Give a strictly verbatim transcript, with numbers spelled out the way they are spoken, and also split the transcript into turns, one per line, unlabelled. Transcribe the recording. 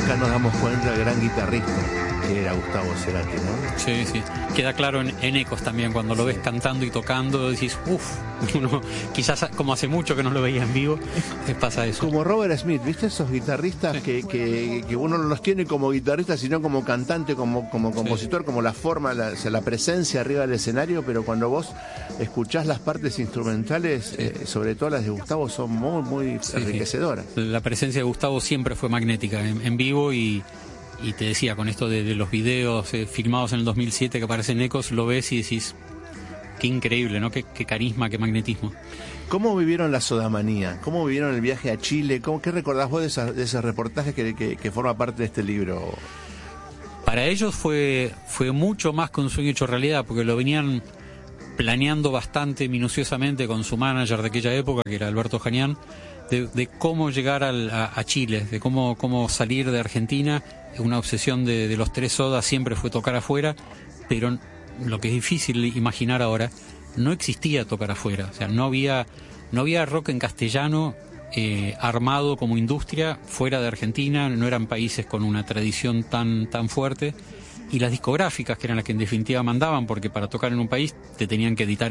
acá nos damos cuenta del gran guitarrista que era Gustavo Cerati, ¿no?
Sí, sí. Queda claro en, en Ecos también, cuando lo ves cantando y tocando, decís, uff, uno, quizás como hace mucho que no lo veía en vivo, pasa eso.
Como Robert Smith, ¿viste? Esos guitarristas sí. que, que, que uno no los tiene como guitarrista, sino como cantante, como, como compositor, sí. como la forma, la, o sea, la presencia arriba del escenario, pero cuando vos escuchás las partes instrumentales, sí. eh, sobre todo las de Gustavo, son muy, muy sí, enriquecedoras.
Sí. La presencia de Gustavo siempre fue magnética en, en vivo y... Y te decía, con esto de, de los videos eh, filmados en el dos mil siete que aparecen Ecos, lo ves y decís, qué increíble, ¿no? Qué, qué carisma, qué magnetismo.
¿Cómo vivieron la sodamanía? ¿Cómo vivieron el viaje a Chile? ¿Cómo, ¿Qué recordás vos de, esa, de ese reportaje que, que, que forma parte de este libro?
Para ellos fue, fue mucho más que un sueño hecho realidad, porque lo venían planeando bastante minuciosamente con su manager de aquella época, que era Alberto Janián, de, de cómo llegar al, a, a Chile, de cómo, cómo salir de Argentina. Una obsesión de, de los tres sodas siempre fue tocar afuera, pero lo que es difícil imaginar ahora, no existía tocar afuera, o sea, no había, no había rock en castellano eh, armado como industria fuera de Argentina, no eran países con una tradición tan, tan fuerte, y las discográficas, que eran las que en definitiva mandaban, porque para tocar en un país te tenían que editar